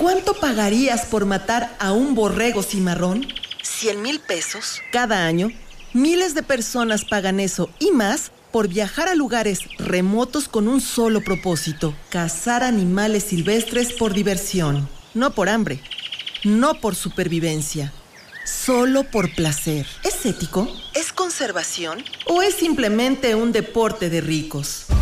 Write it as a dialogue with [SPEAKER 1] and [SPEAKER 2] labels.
[SPEAKER 1] ¿Cuánto pagarías por matar a un borrego cimarrón? 100,000 pesos. Cada año, miles de personas pagan eso y más por viajar a lugares remotos con un solo propósito: cazar animales silvestres por diversión. No por hambre, no por supervivencia, solo por placer. ¿Es ético? ¿Es conservación? ¿O es simplemente un deporte de ricos?